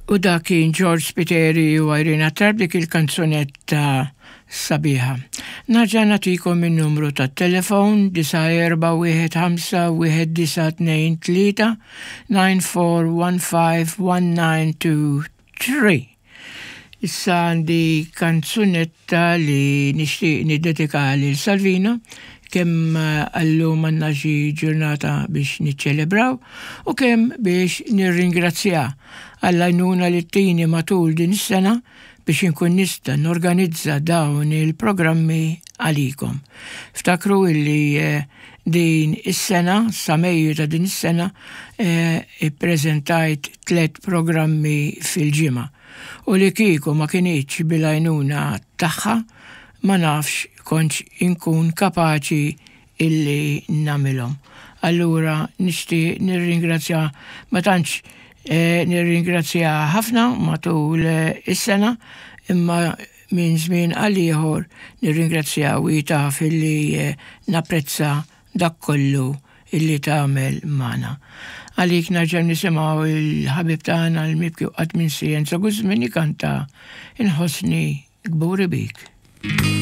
U da kien George Spiteri u Irina Tarb dik il-kanzunetta sabiħa. Narġa' nagħtikom in-numru tat-telefon 94151923. Issa għandi kanzunetta li nixtieq niddedika lil Salvino kemm allum għandna xi ġurnata biex niċċelebraw u kemm biex nirringrazzja għall-għajnuna li ttini matul din is-sena biex inkun nista' norganizza dawn il-programmi għalikom. Ftakru illi din is-sena, sa Mejju ta' din is-sena, ippreżentajt 3 programmi fil-ġimgħa. U li kieku ma kienitx bil-għajnuna tagħha ma nafx kontx inkun kapaċi illi namilhom. Allura nixtieq nirringrazzja ma tantx nirringrazzja ħafna matul is-sena imma minn żmien għal ieħor nirringrazzja u taf illi napprezza dak kollu illi tagħmel magħna. Għalik narġa' nisimgħu il-ħabib tagħna l-mibki qatt minn Sienza Guzmini kanta inħossni gburi bik.